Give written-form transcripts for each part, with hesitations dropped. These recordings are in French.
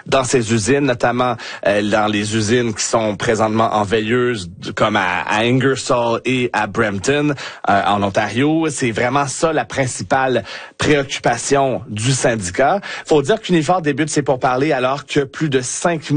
dans ces usines, notamment dans les usines qui sont présentement en veilleuse, comme à Ingersoll et à Brampton, en Ontario. C'est vraiment ça la principale préoccupation du syndicat. Faut dire qu'Unifor débute ses pourparlers alors que plus de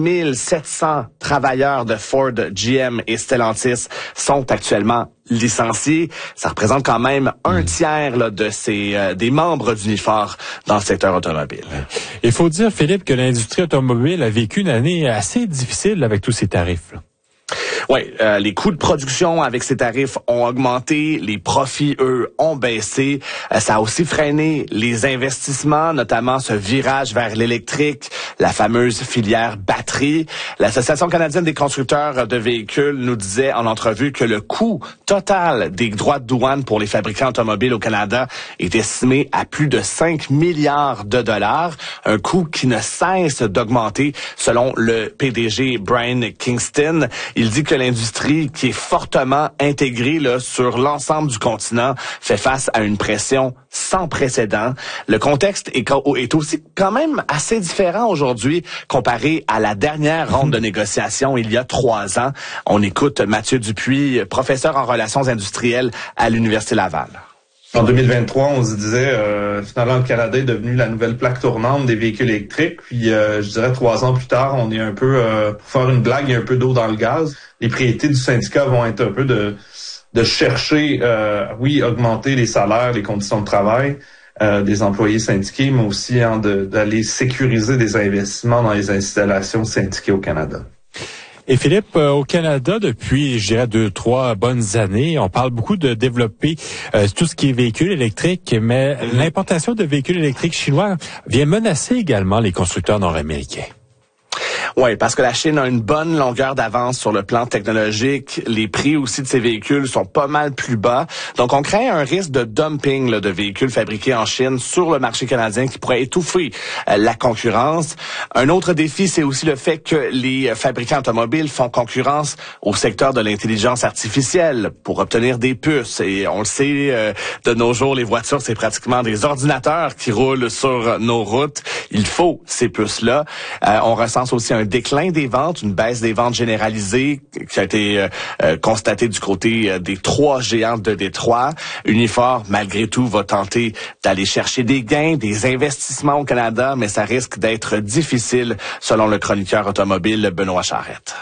5700 travailleurs de Ford, GM et Stellantis sont actuellement licenciés. Ça représente quand même un tiers là, de des membres d'Unifor dans le secteur automobile. Il faut dire, Philippe, que l'industrie automobile a vécu une année assez difficile avec tous ces tarifs, là. Oui, les coûts de production avec ces tarifs ont augmenté, les profits, eux, ont baissé. Ça a aussi freiné les investissements, notamment ce virage vers l'électrique, la fameuse filière batterie. L'Association canadienne des constructeurs de véhicules nous disait en entrevue que le coût total des droits de douane pour les fabricants automobiles au Canada est estimé à plus de 5 milliards de dollars, un coût qui ne cesse d'augmenter selon le PDG Brian Kingston. Il dit que l'industrie, qui est fortement intégrée là, sur l'ensemble du continent, fait face à une pression sans précédent. Le contexte est aussi quand même assez différent aujourd'hui comparé à la dernière ronde de négociation il y a 3 ans. On écoute Mathieu Dupuis, professeur en relations industrielles à l'Université Laval. En 2023, on se disait, finalement, le Canada est devenu la nouvelle plaque tournante des véhicules électriques. Puis, je dirais 3 ans plus tard, on est un peu, pour faire une blague, il y a un peu d'eau dans le gaz. Les priorités du syndicat vont être un peu de chercher, augmenter les salaires, les conditions de travail des employés syndiqués, mais aussi d'aller sécuriser des investissements dans les installations syndiquées au Canada. Et Philippe, au Canada, depuis, je dirais, 2-3 bonnes années, on parle beaucoup de développer tout ce qui est véhicules électriques, mais l'importation de véhicules électriques chinois vient menacer également les constructeurs nord-américains. Oui, parce que la Chine a une bonne longueur d'avance sur le plan technologique. Les prix aussi de ces véhicules sont pas mal plus bas. Donc, on crée un risque de dumping là, de véhicules fabriqués en Chine sur le marché canadien qui pourrait étouffer la concurrence. Un autre défi, c'est aussi le fait que les fabricants automobiles font concurrence au secteur de l'intelligence artificielle pour obtenir des puces. Et on le sait, de nos jours, les voitures, c'est pratiquement des ordinateurs qui roulent sur nos routes. Il faut ces puces-là. On recense aussi un déclin des ventes, une baisse des ventes généralisée qui a été constatée du côté des 3 géants de Détroit. Unifor, malgré tout, va tenter d'aller chercher des gains, des investissements au Canada, mais ça risque d'être difficile, selon le chroniqueur automobile Benoît Charette.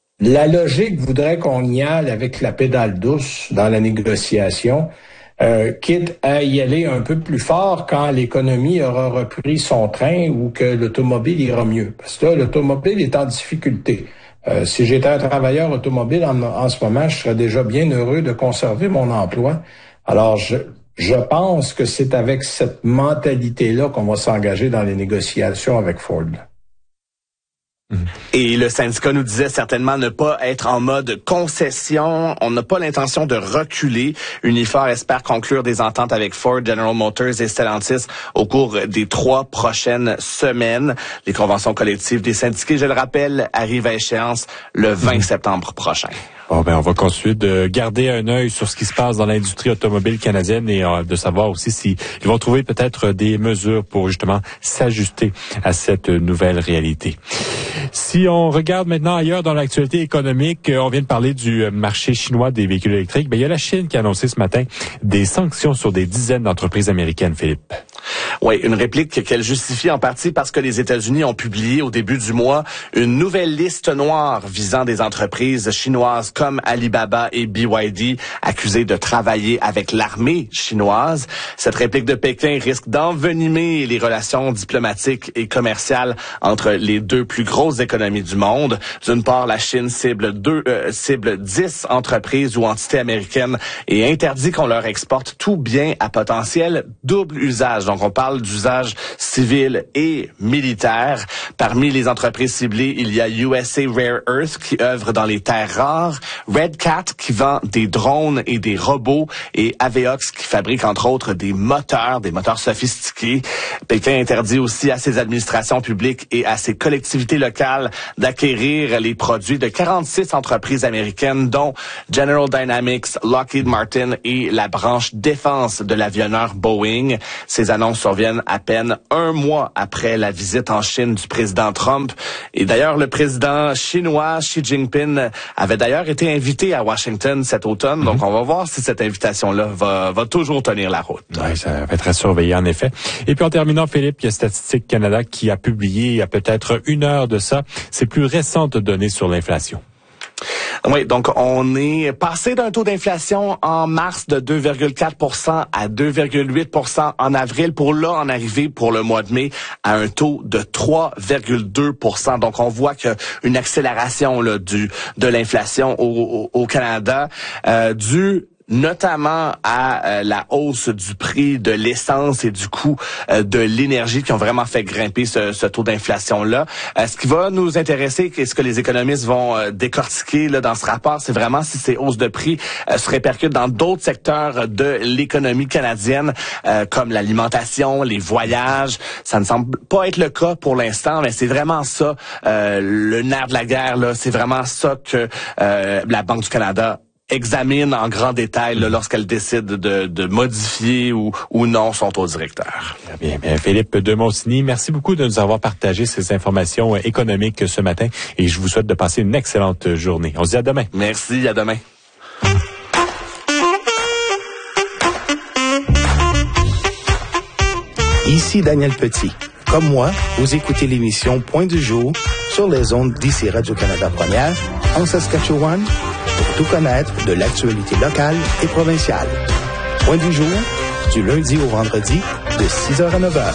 La logique voudrait qu'on y aille avec la pédale douce dans la négociation, quitte à y aller un peu plus fort quand l'économie aura repris son train ou que l'automobile ira mieux. Parce que là, l'automobile est en difficulté. Si j'étais un travailleur automobile en ce moment, je serais déjà bien heureux de conserver mon emploi. Alors, je pense que c'est avec cette mentalité-là qu'on va s'engager dans les négociations avec Ford. Et le syndicat nous disait certainement ne pas être en mode concession. On n'a pas l'intention de reculer. Unifor espère conclure des ententes avec Ford, General Motors et Stellantis au cours des 3 prochaines semaines. Les conventions collectives des syndiqués, je le rappelle, arrivent à échéance le 20 septembre prochain. Bon, on va continuer de garder un œil sur ce qui se passe dans l'industrie automobile canadienne et de savoir aussi s'ils vont trouver peut-être des mesures pour justement s'ajuster à cette nouvelle réalité. Si on regarde maintenant ailleurs dans l'actualité économique, on vient de parler du marché chinois des véhicules électriques. Il y a la Chine qui a annoncé ce matin des sanctions sur des dizaines d'entreprises américaines, Philippe. Oui, une réplique qu'elle justifie en partie parce que les États-Unis ont publié au début du mois une nouvelle liste noire visant des entreprises chinoises comme Alibaba et BYD accusées de travailler avec l'armée chinoise. Cette réplique de Pékin risque d'envenimer les relations diplomatiques et commerciales entre les 2 plus grosses économies du monde. D'une part, la Chine cible 10 entreprises ou entités américaines et interdit qu'on leur exporte tout bien à potentiel double usage. Donc, on parle d'usage civil et militaire. Parmi les entreprises ciblées, il y a USA Rare Earth qui œuvre dans les terres rares, Red Cat qui vend des drones et des robots et Aveox qui fabrique entre autres des moteurs sophistiqués. Pékin interdit aussi à ses administrations publiques et à ses collectivités locales mondiale d'acquérir les produits de 46 entreprises américaines, dont General Dynamics, Lockheed Martin et la branche défense de l'avionneur Boeing. Ces annonces surviennent à peine un mois après la visite en Chine du président Trump. Et d'ailleurs, le président chinois Xi Jinping avait d'ailleurs été invité à Washington cet automne. Donc, on va voir si cette invitation-là va toujours tenir la route. Oui, ça va être à surveiller, en effet. Et puis, en terminant, Philippe, il y a Statistique Canada qui a publié il y a peut-être une heure de ça ses plus récentes données sur l'inflation. Oui, donc on est passé d'un taux d'inflation en mars de 2,4% à 2,8% en avril, pour là en arriver pour le mois de mai à un taux de 3,2%. Donc on voit que une accélération là, de l'inflation au Canada due notamment à la hausse du prix de l'essence et du coût de l'énergie qui ont vraiment fait grimper ce taux d'inflation-là. Ce qui va nous intéresser, ce que les économistes vont décortiquer là, dans ce rapport, c'est vraiment si ces hausses de prix se répercutent dans d'autres secteurs de l'économie canadienne, comme l'alimentation, les voyages. Ça ne semble pas être le cas pour l'instant, mais c'est vraiment ça, le nerf de la guerre, là, c'est vraiment ça que la Banque du Canada examine en grand détail là, lorsqu'elle décide de modifier ou non son taux directeur. Bien, Philippe de Montigny, merci beaucoup de nous avoir partagé ces informations économiques ce matin et je vous souhaite de passer une excellente journée. On se dit à demain. Merci, à demain. Ici Daniel Petit. Comme moi, vous écoutez l'émission Point du jour sur les ondes d'ici Radio-Canada Première en Saskatchewan pour tout connaître de l'actualité locale et provinciale. Point du jour, du lundi au vendredi, de 6h à 9h.